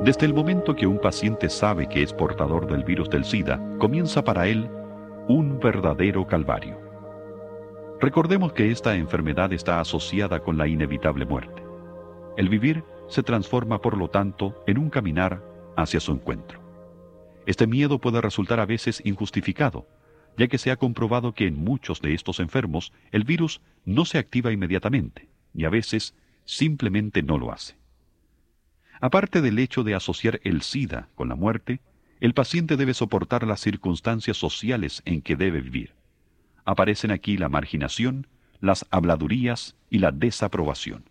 Desde el momento que un paciente sabe que es portador del virus del SIDA, comienza para él un verdadero calvario. Recordemos que esta enfermedad está asociada con la inevitable muerte. El vivir se transforma, por lo tanto, en un caminar hacia su encuentro. Este miedo puede resultar a veces injustificado, ya que se ha comprobado que en muchos de estos enfermos el virus no se activa inmediatamente, y a veces simplemente no lo hace. Aparte del hecho de asociar el SIDA con la muerte, el paciente debe soportar las circunstancias sociales en que debe vivir. Aparecen aquí la marginación, las habladurías y la desaprobación.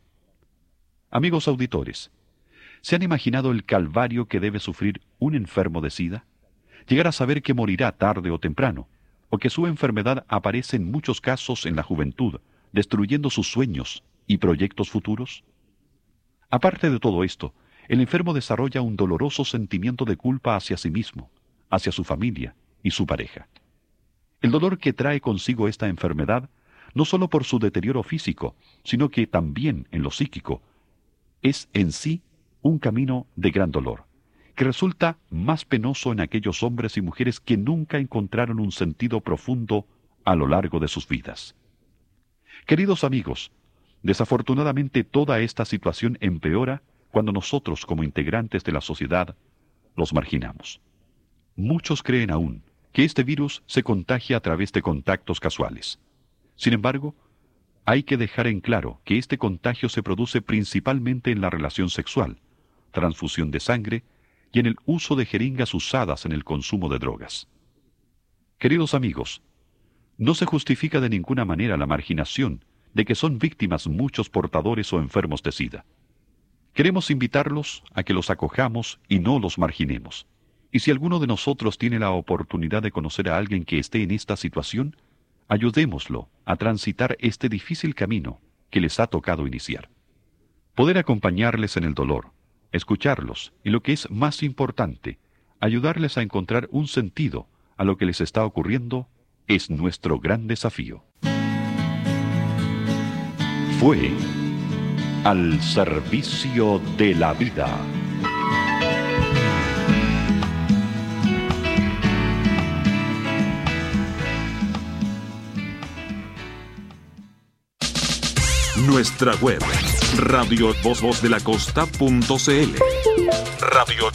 Amigos auditores, ¿se han imaginado el calvario que debe sufrir un enfermo de SIDA? Llegar a saber que morirá tarde o temprano, o que su enfermedad aparece en muchos casos en la juventud, destruyendo sus sueños y proyectos futuros. Aparte de todo esto, el enfermo desarrolla un doloroso sentimiento de culpa hacia sí mismo, hacia su familia y su pareja. El dolor que trae consigo esta enfermedad, no solo por su deterioro físico, sino que también en lo psíquico, es en sí un camino de gran dolor, que resulta más penoso en aquellos hombres y mujeres que nunca encontraron un sentido profundo a lo largo de sus vidas. Queridos amigos, desafortunadamente toda esta situación empeora cuando nosotros, como integrantes de la sociedad, los marginamos. Muchos creen aún que este virus se contagia a través de contactos casuales. Sin embargo, hay que dejar en claro que este contagio se produce principalmente en la relación sexual, transfusión de sangre y en el uso de jeringas usadas en el consumo de drogas. Queridos amigos, no se justifica de ninguna manera la marginación de que son víctimas muchos portadores o enfermos de SIDA. Queremos invitarlos a que los acojamos y no los marginemos. Y si alguno de nosotros tiene la oportunidad de conocer a alguien que esté en esta situación, ayudémoslo a transitar este difícil camino que les ha tocado iniciar. Poder acompañarles en el dolor, escucharlos y, lo que es más importante, ayudarles a encontrar un sentido a lo que les está ocurriendo es nuestro gran desafío. Fue Al Servicio de la Vida. Nuestra web, radiovozvozelacosta.cl. Radio